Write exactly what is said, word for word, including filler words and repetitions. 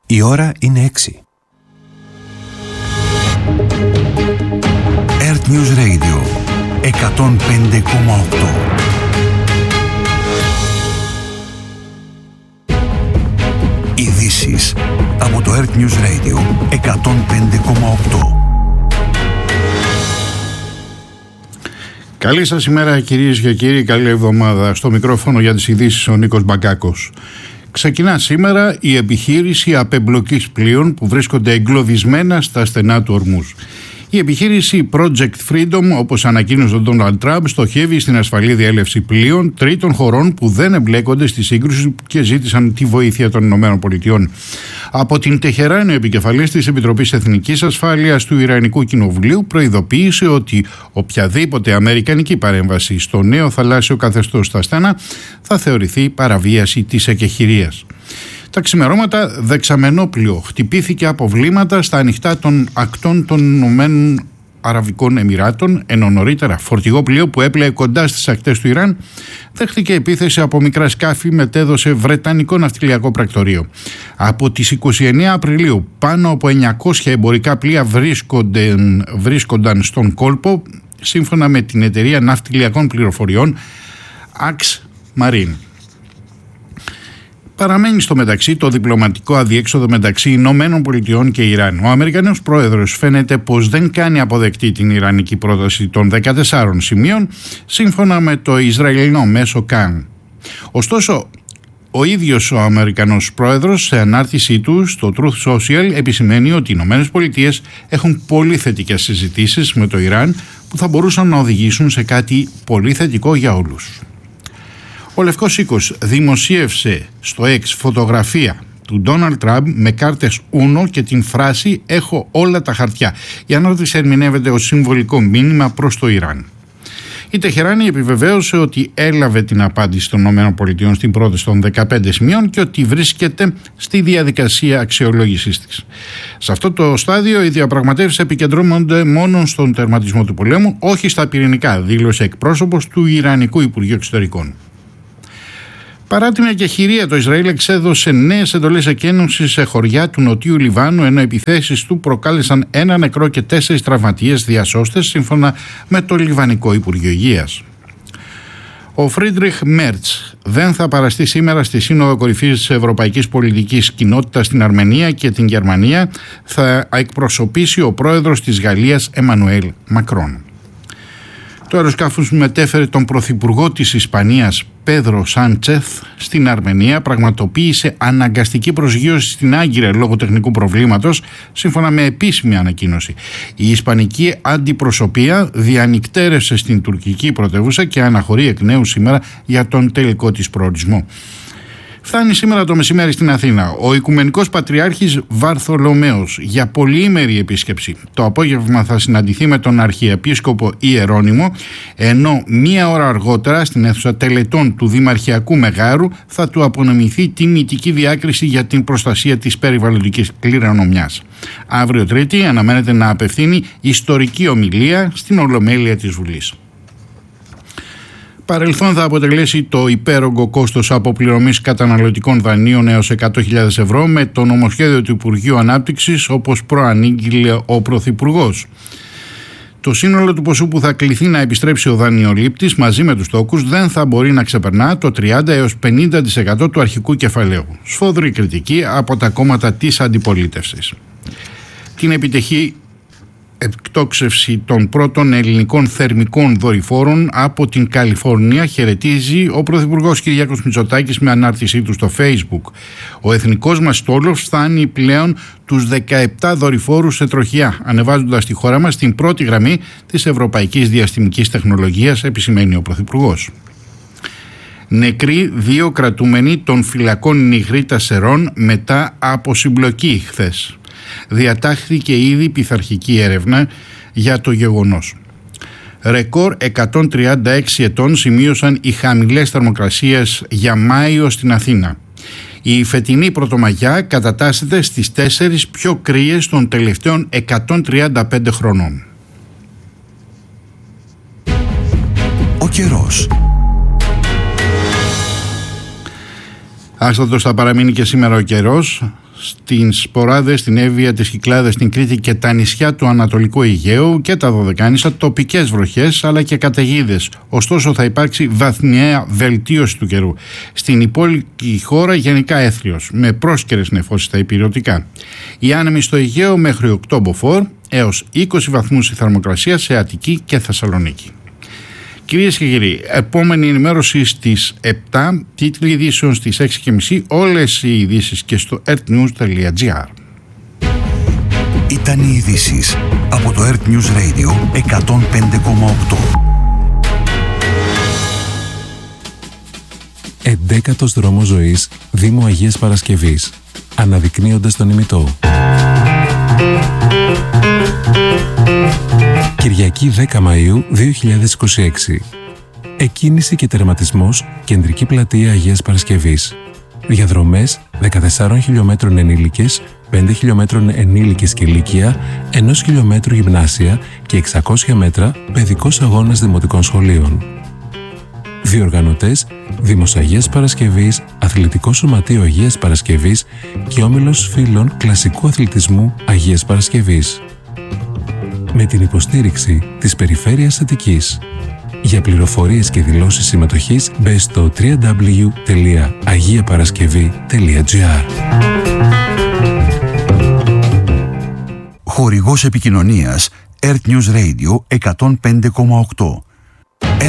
Η ώρα είναι έξι. Earth News Radio εκατόν πέντε κόμμα οκτώ. Ειδήσεις από το Earth News Radio εκατόν πέντε κόμμα οκτώ. Καλή σας ημέρα κυρίες και κύριοι, καλή εβδομάδα. Στο μικρόφωνο για τις ειδήσεις ο Νίκος Μπακάκος. Ξεκινά σήμερα η επιχείρηση απεμπλοκής πλοίων που βρίσκονται εγκλωβισμένα στα στενά του Ορμούζ. Η επιχείρηση Project Freedom, όπως ανακοίνωσε ο Ντόναλντ Τραμπ, στοχεύει στην ασφαλή διέλευση πλοίων τρίτων χωρών που δεν εμπλέκονται στη σύγκρουση και ζήτησαν τη βοήθεια των ΗΠΑ. Από την Τεχεράνη, ο επικεφαλής της Επιτροπής Εθνικής Ασφάλειας του Ιρανικού Κοινοβουλίου προειδοποίησε ότι οποιαδήποτε αμερικανική παρέμβαση στο νέο θαλάσσιο καθεστώς στα στένα θα θεωρηθεί παραβίαση της εκεχηρίας. Τα ξημερώματα, δεξαμενόπλοιο χτυπήθηκε από βλήματα στα ανοιχτά των ακτών των Ηνωμένων Αραβικών Εμιράτων, ενώ νωρίτερα φορτηγό πλοίο που έπλεε κοντά στις ακτές του Ιράν δέχτηκε επίθεση από μικρά σκάφη, μετέδωσε βρετανικό ναυτιλιακό πρακτορείο. Από τις είκοσι εννέα Απριλίου πάνω από εννιακόσια εμπορικά πλοία βρίσκονταν, βρίσκονταν στον κόλπο, σύμφωνα με την εταιρεία ναυτιλιακών πληροφοριών Ax Marine. Παραμένει στο μεταξύ το διπλωματικό αδιέξοδο μεταξύ Ηνωμένων Πολιτειών και Ιράν. Ο Αμερικανός πρόεδρος φαίνεται πως δεν κάνει αποδεκτή την ιρανική πρόταση των δεκατεσσάρων σημείων, σύμφωνα με το Ισραηλινό μέσο Καν. Ωστόσο, ο ίδιος ο Αμερικανός πρόεδρος σε ανάρτησή του στο Truth Social επισημαίνει ότι οι Ηνωμένες Πολιτείες έχουν πολύ θετικές συζητήσεις με το Ιράν που θα μπορούσαν να οδηγήσουν σε κάτι πολύ θετικό για όλους. Ο Λευκός Οίκος δημοσίευσε στο X φωτογραφία του Ντόναλντ Τραμπ με κάρτες Uno και την φράση «Έχω όλα τα χαρτιά». Η ανάρτηση ερμηνεύεται ως συμβολικό μήνυμα προς το Ιράν. Η Τεχεράνη επιβεβαίωσε ότι έλαβε την απάντηση των ΗΠΑ στην πρόταση των δεκαπέντε σημείων και ότι βρίσκεται στη διαδικασία αξιολόγησής της. Σε αυτό το στάδιο οι διαπραγματεύσεις επικεντρώνονται μόνο στον τερματισμό του πολέμου, όχι στα πυρηνικά, δήλωσε εκπρόσωπος του Ιρανικού Υπουργείου Εξωτερικών. Παρά την εκεχηρία, το Ισραήλ εξέδωσε νέες εντολές εκένωσης σε χωριά του νοτιού Λιβάνου, ενώ επιθέσεις του προκάλεσαν ένα νεκρό και τέσσερις τραυματίες διασώστες, σύμφωνα με το Λιβανικό Υπουργείο Υγείας. Ο Φρίντριχ Μέρτς δεν θα παραστεί σήμερα στη Σύνοδο Κορυφής της Ευρωπαϊκής Πολιτικής Κοινότητας στην Αρμενία και την Γερμανία. Θα εκπροσωπήσει ο πρόεδρος της Γαλλίας Εμμανουέλ Μακρόν. Το αεροσκάφος μετέφερε τον πρωθυπουργό της Ισπανίας Πέδρο Σάντσεθ στην Αρμενία πραγματοποίησε αναγκαστική προσγείωση στην Άγκυρα λόγω τεχνικού προβλήματος, σύμφωνα με επίσημη ανακοίνωση. Η ισπανική αντιπροσωπεία διανυκτέρευσε στην τουρκική πρωτεύουσα και αναχωρεί εκ νέου σήμερα για τον τελικό της προορισμό. Φτάνει σήμερα το μεσημέρι στην Αθήνα ο Οικουμενικός Πατριάρχης Βαρθολομαίος για πολυήμερη επίσκεψη. Το απόγευμα θα συναντηθεί με τον Αρχιεπίσκοπο Ιερώνυμο, ενώ μία ώρα αργότερα στην αίθουσα τελετών του Δημαρχιακού Μεγάρου θα του απονεμηθεί τιμητική διάκριση για την προστασία της περιβαλλοντικής κληρονομιάς. Αύριο Τρίτη αναμένεται να απευθύνει ιστορική ομιλία στην Ολομέλεια της Βουλής. Παρελθόν θα αποτελέσει το υπέρογκο κόστος αποπληρωμής καταναλωτικών δανείων έως εκατό χιλιάδες ευρώ με το νομοσχέδιο του Υπουργείου Ανάπτυξης, όπως προανήγγειλε ο Πρωθυπουργός. Το σύνολο του ποσού που θα κληθεί να επιστρέψει ο δανειολήπτης μαζί με τους τόκους δεν θα μπορεί να ξεπερνά το τριάντα έως πενήντα τοις εκατό του αρχικού κεφαλαίου. Σφόδρη κριτική από τα κόμματα της αντιπολίτευσης. Την επιτυχή εκτόξευση των πρώτων ελληνικών θερμικών δορυφόρων από την Καλιφόρνια χαιρετίζει ο Πρωθυπουργός Κυριάκος Μητσοτάκης με ανάρτησή του στο Facebook. Ο εθνικός μας στόλος φτάνει πλέον τους δεκαεπτά δορυφόρους σε τροχιά, ανεβάζοντας τη χώρα μας στην πρώτη γραμμή της ευρωπαϊκής διαστημικής τεχνολογίας, επισημαίνει ο Πρωθυπουργός. Νεκροί δύο κρατούμενοι των φυλακών Νιγρήτα Σερών μετά από συμπλοκή χθες. Διατάχθηκε ήδη πειθαρχική έρευνα για το γεγονός. Ρεκόρ εκατόν τριάντα έξι ετών σημείωσαν οι χαμηλές θερμοκρασίες για Μάιο στην Αθήνα. Η φετινή Πρωτομαγιά κατατάσσεται στις τέσσερις πιο κρύες των τελευταίων εκατόν τριάντα πέντε χρονών. Ο καιρός. Άστατος θα παραμείνει και σήμερα ο καιρός. στις Ποράδες, στην Εύβοια, τις Κυκλάδες, στην Κρήτη και τα νησιά του Ανατολικού Αιγαίου και τα Δωδεκάνησα τοπικές βροχές αλλά και καταιγίδες. Ωστόσο θα υπάρξει βαθμιαία βελτίωση του καιρού. Στην υπόλοιπη χώρα γενικά έθριος, με πρόσκαιρες νεφώσεις στα ηπειρωτικά. Οι άνεμοι στο Αιγαίο μέχρι οκτώ μποφόρ έως είκοσι βαθμούς η θερμοκρασία σε Αττική και Θεσσαλονίκη. Κυρίες και κύριοι, επόμενη ενημέρωση στις επτά, τίτλοι ειδήσεων στις έξι και μισή, όλες οι ειδήσεις και στο ertnews τελεία gr. Ήταν οι ειδήσεις από το Earth News Radio εκατόν πέντε κόμμα οκτώ. Εντέκατος δρόμος ζωής, Δήμου Αγίας Παρασκευής. Αναδεικνύοντας τον ημιτό. Κυριακή δέκα Μαΐου δύο χιλιάδες είκοσι έξι. Εκκίνηση και τερματισμός, Κεντρική Πλατεία Αγίας Παρασκευής. Διαδρομές δεκατεσσάρων χιλιόμετρων ενήλικες, πέντε χιλιόμετρων ενήλικες και λύκεια, ενός χιλιόμετρου γυμνάσια και εξακόσια μέτρα παιδικός αγώνας δημοτικών σχολείων. Διοργανωτές Δήμος Αγίας Παρασκευής, Αθλητικό Σωματείο Αγίας Παρασκευής και Όμιλος Φίλων Κλασικού Αθλητισμού Αγίας Παρασκευής. Με την υποστήριξη της Περιφέρειας Αττικής. Για πληροφορίες και δηλώσεις συμμετοχής μπε στο double-u double-u double-u τελεία αγία παρασκευή τελεία gr. Χορηγός επικοινωνίας Earth News Radio εκατόν πέντε κόμμα οκτώ.